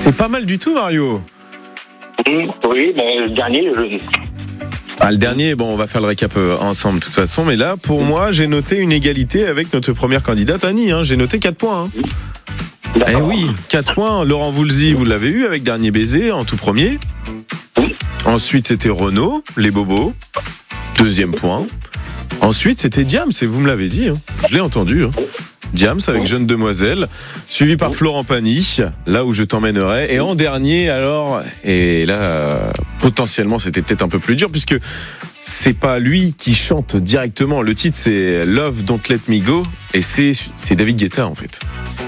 C'est pas mal du tout, Mario. Oui, mais le dernier, Le dernier, bon, on va faire le récap ensemble de toute façon, mais là, pour moi, j'ai noté une égalité avec notre première candidate, Annie. J'ai noté 4 points. Eh oui, 4 points. Laurent Voulzy, vous l'avez eu avec Dernier baiser en tout premier. Ensuite, c'était Renaud, Les Bobos. 2e point. Ensuite, c'était Diams, et vous me l'avez dit. Je l'ai entendu. Diams avec Jeune Demoiselle, suivi par Florent Pagny, Là où je t'emmènerai. Et en dernier, alors, et là, potentiellement, c'était peut-être un peu plus dur, puisque c'est pas lui qui chante directement. Le titre, c'est Love Don't Let Me Go, et c'est David Guetta, en fait.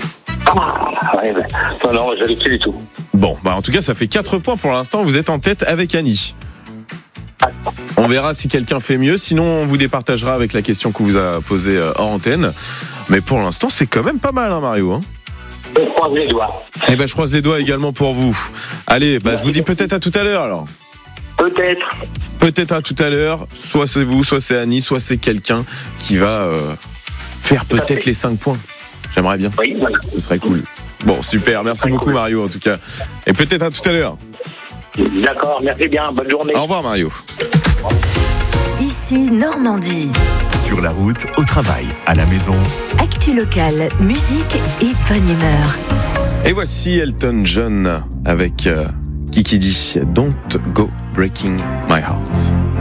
Non, je l'ai plus du tout. Bon, en tout cas, ça fait 4 points pour l'instant. Vous êtes en tête avec Annie. On verra si quelqu'un fait mieux. Sinon, on vous départagera avec la question qu'on vous a posée hors antenne. Mais pour l'instant, c'est quand même pas mal, Mario. Je croise les doigts. Je croise les doigts également pour vous. Allez, je vous dis peut-être à tout à l'heure, alors. Peut-être à tout à l'heure. Soit c'est vous, soit c'est Annie, soit c'est quelqu'un qui va faire peut-être les 5 points. J'aimerais bien. Oui, voilà. Ce serait cool. Bon, super. Merci beaucoup, Mario, en tout cas. Et peut-être à tout à l'heure. D'accord, merci bien. Bonne journée. Au revoir, Mario. Ici Normandie. Sur la route, au travail, à la maison. Actu locale, musique et bonne humeur. Et voici Elton John avec Kiki dit Don't Go Breaking My Heart.